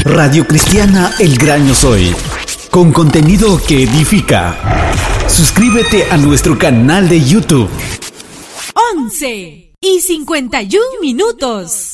Radio Cristiana El Gran Yo Soy, con contenido que edifica. Suscríbete a nuestro canal de YouTube. 11:51 minutos.